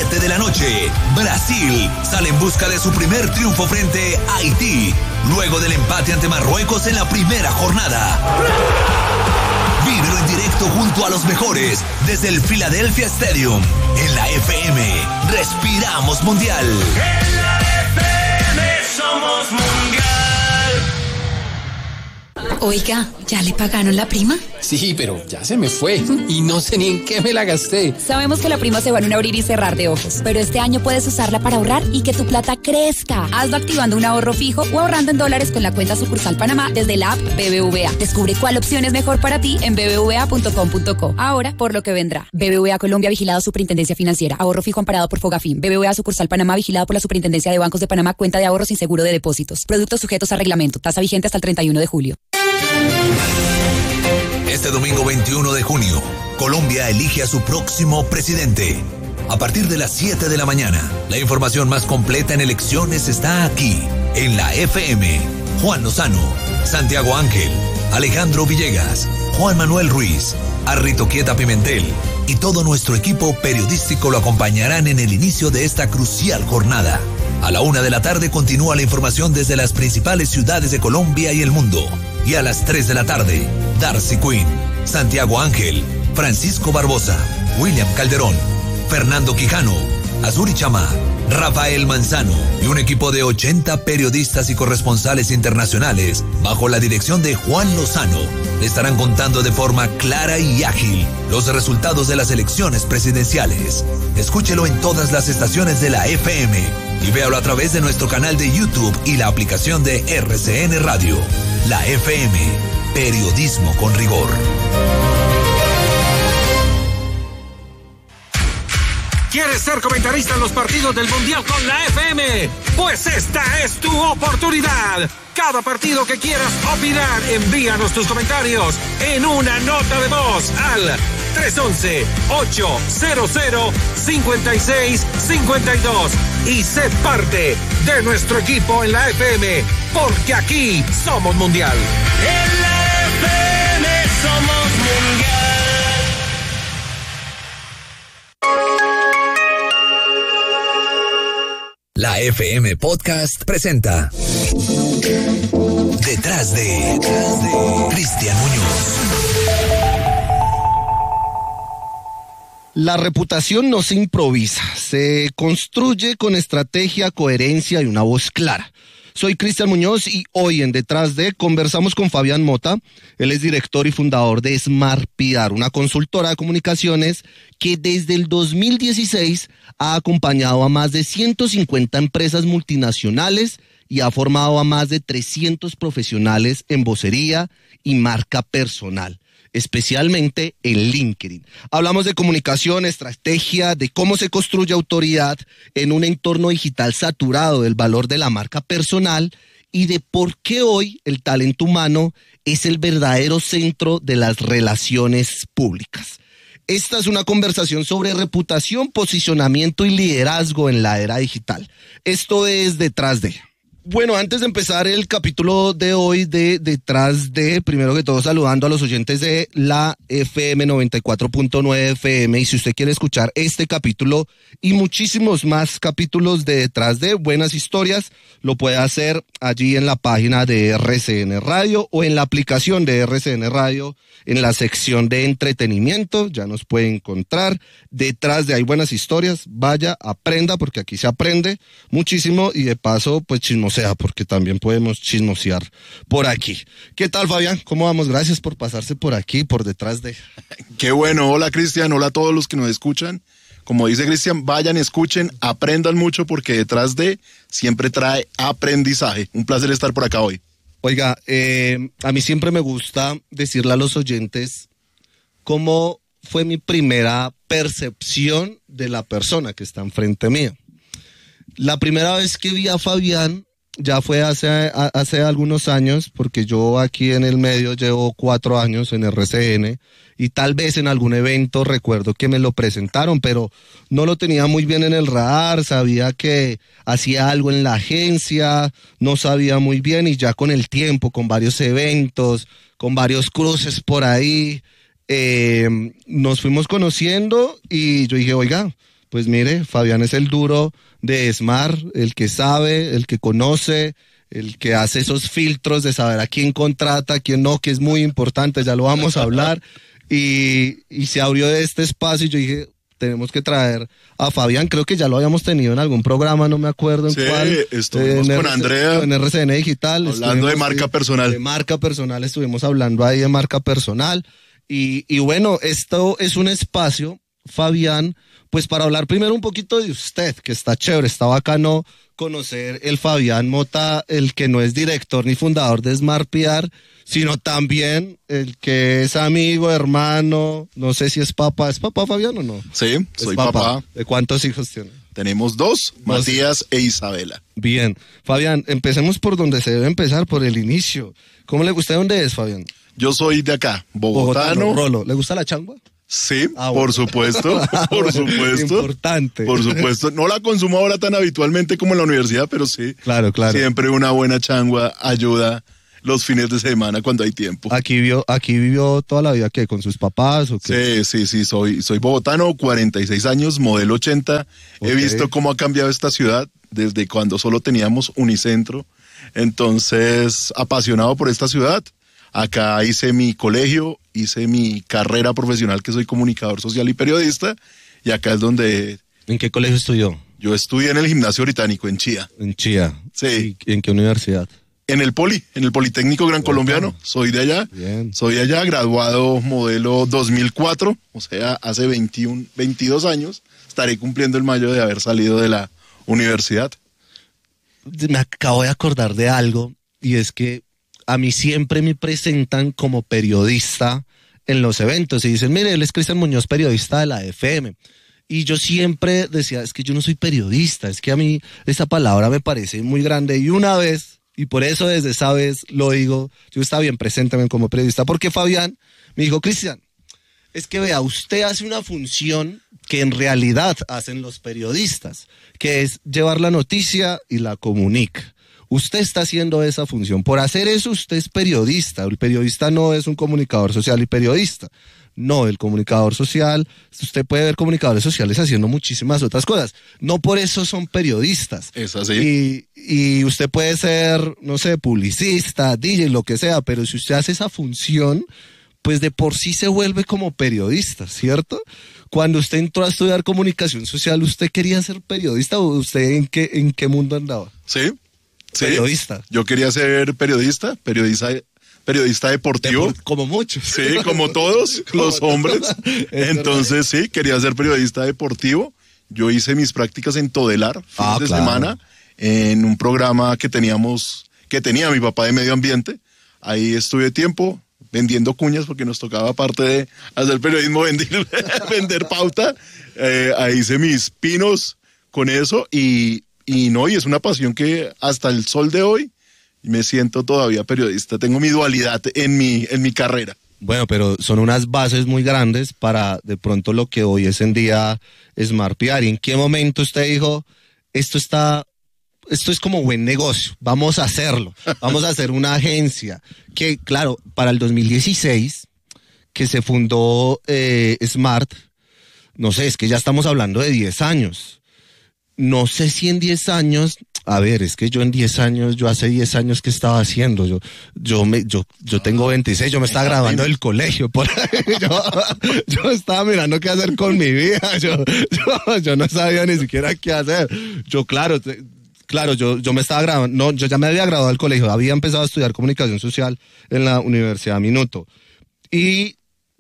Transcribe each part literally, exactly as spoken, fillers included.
siete de la noche, Brasil sale en busca de su primer triunfo frente a Haití, luego del empate ante Marruecos en la primera jornada. Vívelo en directo junto a los mejores desde el Philadelphia Stadium. En la F M, respiramos mundial. En la F M somos mundial. Oiga, ¿ya le pagaron la prima? Sí, pero ya se me fue y no sé ni en qué me la gasté. Sabemos que la prima se va en un abrir y cerrar de ojos, pero este año puedes usarla para ahorrar y que tu plata crezca. Hazlo activando un ahorro fijo o ahorrando en dólares con la cuenta sucursal Panamá desde la app B B V A. Descubre cuál opción es mejor para ti en b b v a punto com punto co. Ahora, por lo que vendrá. B B V A Colombia, vigilado Superintendencia Financiera. Ahorro fijo amparado por Fogafín. B B V A sucursal Panamá, vigilado por la Superintendencia de Bancos de Panamá. Cuenta de ahorro sin seguro de depósitos. Productos sujetos a reglamento. Tasa vigente hasta el treinta y uno de julio. Este domingo veintiuno de junio, Colombia elige a su próximo presidente. A partir de las siete de la mañana, la información más completa en elecciones está aquí, en la F M. Juan Lozano, Santiago Ángel, Alejandro Villegas, Juan Manuel Ruiz, Arrito Quieta Pimentel y todo nuestro equipo periodístico lo acompañarán en el inicio de esta crucial jornada. A la una de la tarde continúa la información desde las principales ciudades de Colombia y el mundo. Y a las tres de la tarde, Darcy Quinn, Santiago Ángel, Francisco Barbosa, William Calderón, Fernando Quijano, Azuri Chama, Rafael Manzano y un equipo de ochenta periodistas y corresponsales internacionales bajo la dirección de Juan Lozano le estarán contando de forma clara y ágil los resultados de las elecciones presidenciales. Escúchelo en todas las estaciones de la F M y véalo a través de nuestro canal de YouTube y la aplicación de R C N Radio. La F M, periodismo con rigor. ¿Quieres ser comentarista en los partidos del Mundial con la F M? Pues esta es tu oportunidad. Cada partido que quieras opinar, envíanos tus comentarios en una nota de voz al tres once, ochocientos, cincuenta y seis cincuenta y dos y sé parte de nuestro equipo en la F M, porque aquí somos mundial. En la F M somos mundial. La F M Podcast presenta Detrás de, Detrás de Cristian Muñoz. La reputación no se improvisa, se construye con estrategia, coherencia y una voz clara. Soy Cristian Muñoz y hoy en Detrás de conversamos con Fabián Mota. Él es director y fundador de Smart P R, una consultora de comunicaciones que desde el dos mil dieciséis ha acompañado a más de ciento cincuenta empresas multinacionales y ha formado a más de trescientos profesionales en vocería y marca personal, especialmente en LinkedIn. Hablamos de comunicación, estrategia, de cómo se construye autoridad en un entorno digital saturado del valor de la marca personal y de por qué hoy el talento humano es el verdadero centro de las relaciones públicas. Esta es una conversación sobre reputación, posicionamiento y liderazgo en la era digital. Esto es Detrás de... Bueno, antes de empezar el capítulo de hoy de Detrás de, primero que todo saludando a los oyentes de la F M noventa y cuatro punto nueve F M, y si usted quiere escuchar este capítulo y muchísimos más capítulos de Detrás de Buenas Historias, lo puede hacer allí en la página de R C N Radio o en la aplicación de R C N Radio en la sección de entretenimiento. Ya nos puede encontrar. Detrás de Hay Buenas Historias, vaya, aprenda, porque aquí se aprende muchísimo y de paso pues chismos sea, porque también podemos chismosear por aquí. ¿Qué tal, Fabián? ¿Cómo vamos? Gracias por pasarse por aquí, por Detrás de... Qué bueno. Hola, Cristian. Hola a todos los que nos escuchan. Como dice Cristian, vayan, escuchen, aprendan mucho, porque Detrás de siempre trae aprendizaje. Un placer estar por acá hoy. Oiga, eh, a mí siempre me gusta decirle a los oyentes cómo fue mi primera percepción de la persona que está enfrente mío. La primera vez que vi a Fabián ya fue hace, hace algunos años, porque yo aquí en el medio llevo cuatro años en R C N y tal vez en algún evento recuerdo que me lo presentaron, pero no lo tenía muy bien en el radar, sabía que hacía algo en la agencia, no sabía muy bien, y ya con el tiempo, con varios eventos, con varios cruces por ahí, eh, nos fuimos conociendo y yo dije, oiga, Pues mire, Fabián es el duro de Smart, el que sabe, el que conoce, el que hace esos filtros de saber a quién contrata, a quién no, que es muy importante, ya lo vamos a hablar. Y, y se abrió este espacio y yo dije, tenemos que traer a Fabián, creo que ya lo habíamos tenido en algún programa, no me acuerdo en sí, cuál. estuvimos eh, con R C, Andrea. En R C N Digital. Hablando de marca personal. De marca personal, estuvimos hablando ahí de marca personal. Y, y bueno, esto es un espacio, Fabián, pues para hablar primero un poquito de usted, que está chévere, está bacano conocer el Fabián Mota, el que no es director ni fundador de Smart P R, sino también el que es amigo, hermano, no sé si es papá. ¿Es papá Fabián o no? Sí, Es soy papá. ¿De cuántos hijos tiene? Tenemos dos, Matías e Isabela. Bien. Fabián, empecemos por donde se debe empezar, por el inicio. ¿Cómo le gusta? ¿De dónde es, Fabián? Yo soy de acá, bogotano. Rolo. ¿Le gusta la changua? Sí, Ah, por bueno. supuesto, por supuesto. Importante. Por supuesto. No la consumo ahora tan habitualmente como en la universidad, pero sí. Claro, claro. Siempre una buena changua ayuda los fines de semana cuando hay tiempo. Aquí vivió, aquí vivió toda la vida, ¿qué? ¿Con sus papás o qué? Sí, sí, sí, soy, soy bogotano, cuarenta y seis años, modelo ochenta. Ok. He visto cómo ha cambiado esta ciudad desde cuando solo teníamos Unicentro. Entonces, apasionado por esta ciudad. Acá hice mi colegio, hice mi carrera profesional, que soy comunicador social y periodista. Y acá es donde ¿En qué colegio estudió? yo estudié en el Gimnasio Británico, en Chía. En Chía. Sí. ¿Y en qué universidad? En el Poli, en el Politécnico Gran Colombiano. Soy de allá. Bien. Soy de allá, graduado modelo dos mil cuatro, o sea, hace veintiuno, veintidós años. Estaré cumpliendo el mayo de haber salido de la universidad. Me acabo de acordar de algo, y es que a mí siempre me presentan como periodista en los eventos y dicen, mire, él es Cristian Muñoz, periodista de la F M. Y yo siempre decía, es que yo no soy periodista, es que a mí esa palabra me parece muy grande. Y una vez, y por eso desde esa vez lo digo, yo estaba bien, preséntame como periodista, porque Fabián me dijo, Cristian, es que vea, usted hace una función que en realidad hacen los periodistas, que es llevar la noticia y la comunica. Usted está haciendo esa función. Por hacer eso, usted es periodista. El periodista no es un comunicador social y periodista. No, el comunicador social, usted puede ver comunicadores sociales haciendo muchísimas otras cosas. No por eso son periodistas. Es así. Y, y usted puede ser, no sé, publicista, D J, lo que sea, pero si usted hace esa función, pues de por sí se vuelve como periodista, ¿cierto? Cuando usted entró a estudiar comunicación social, ¿usted quería ser periodista o usted en qué, en qué mundo andaba? Sí. Sí. Periodista. Yo quería ser periodista, periodista, periodista deportivo. Depor- como muchos. Sí, como todos los hombres. Entonces sí, quería ser periodista deportivo. Yo hice mis prácticas en Todelar, fines Ah, de claro. semana, en un programa que teníamos, que tenía mi papá de medio ambiente. Ahí estuve tiempo vendiendo cuñas porque nos tocaba, aparte de hacer periodismo, vender, vender pauta. Eh, ahí hice mis pinos con eso y, y no, y es una pasión que hasta el sol de hoy me siento todavía periodista. Tengo mi dualidad en mi, en mi carrera. Bueno, pero son unas bases muy grandes para de pronto lo que hoy es en día Smart P R. ¿Y en qué momento usted dijo, esto está, esto es como buen negocio, vamos a hacerlo, vamos a hacer una agencia? Que claro, para el dos mil dieciséis, que se fundó eh, Smart, no sé, es que ya estamos hablando de diez años. No sé si en diez años, a ver, es que yo en diez años, yo hace diez años que estaba haciendo, yo, yo me, yo, yo tengo veintiséis, yo me estaba graduando del colegio, por ahí, yo, yo estaba mirando qué hacer con mi vida, yo, yo, yo no sabía ni siquiera qué hacer. Yo, claro, te- claro, yo, yo me estaba graduando, no, yo ya me había graduado del colegio, había empezado a estudiar comunicación social en la Universidad Minuto. Y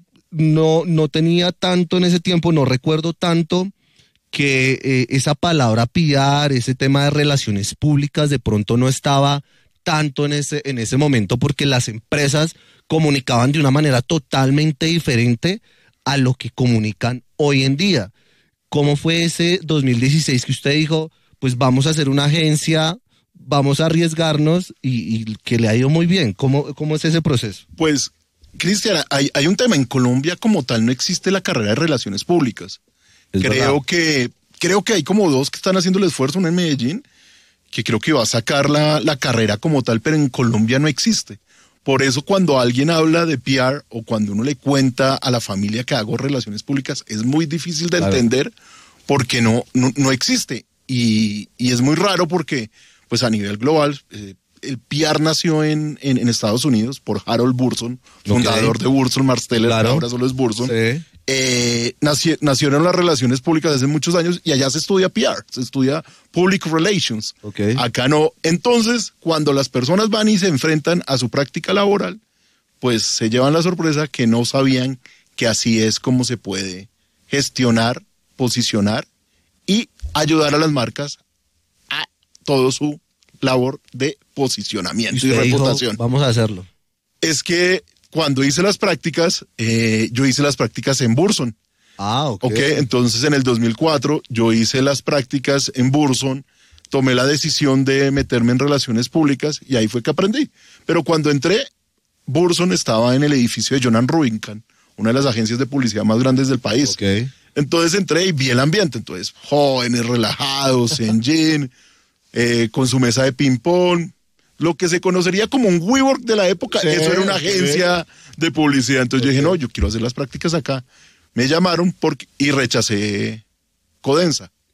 no, no tenía tanto en ese tiempo, no recuerdo tanto que eh, esa palabra P R, ese tema de relaciones públicas, de pronto no estaba tanto en ese, en ese momento, porque las empresas comunicaban de una manera totalmente diferente a lo que comunican hoy en día. ¿Cómo fue ese dos mil dieciséis que usted dijo, pues vamos a hacer una agencia, vamos a arriesgarnos y, y que le ha ido muy bien? ¿Cómo, cómo es ese proceso? Pues, Cristian, hay, hay un tema. En Colombia como tal no existe la carrera de relaciones públicas. Es Creo verdad. que, creo que hay como dos que están haciendo el esfuerzo, uno en Medellín, que creo que va a sacar la, la carrera como tal, pero en Colombia no existe. Por eso cuando alguien habla de P R o cuando uno le cuenta a la familia que hago relaciones públicas, es muy difícil de Claro. entender, porque no, no, no existe. Y, y es muy raro porque, pues a nivel global, eh, el P R nació en, en, en Estados Unidos por Harold Burson, fundador okay. de Burson Marsteller, claro. ahora solo es Burson. Sí. Eh, nació, nacieron las relaciones públicas hace muchos años y allá se estudia P R, se estudia Public Relations. Okay. Acá no. Entonces, cuando las personas van y se enfrentan a su práctica laboral, pues se llevan la sorpresa que no sabían que así es como se puede gestionar, posicionar y ayudar a las marcas a todo su labor de posicionamiento y, y reputación. Dijo, vamos a hacerlo. Es que cuando hice las prácticas, eh, yo hice las prácticas en Burson. Ah, ok. Ok, entonces en el dos mil cuatro yo hice las prácticas en Burson, tomé la decisión de meterme en relaciones públicas y ahí fue que aprendí. Pero cuando entré, Burson estaba en el edificio de Jonan Rubinstein, una de las agencias de publicidad más grandes del país. Ok. Entonces entré y vi el ambiente, entonces jóvenes, relajados, en jean, eh, con su mesa de ping-pong, lo que se conocería como un WeWork de la época, sí, eso era una agencia sí. de publicidad. Entonces okay. yo dije, no, yo quiero hacer las prácticas acá. Me llamaron porque, y rechacé Codensa.